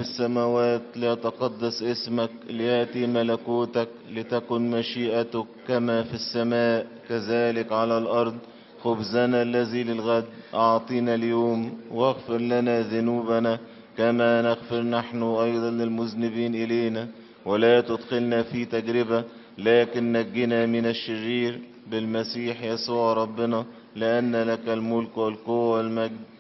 السماوات ليتقدس اسمك، ليأتي ملكوتك، لتكن مشيئتك كما في السماء كذلك على الأرض. خبزنا الذي للغد أعطينا اليوم، واغفر لنا ذنوبنا كما نغفر نحن أيضا للمذنبين إلينا، ولا تدخلنا في تجربة لكن نجنا من الشرير، بالمسيح يسوع ربنا، لأن لك الملك والقوة والمجد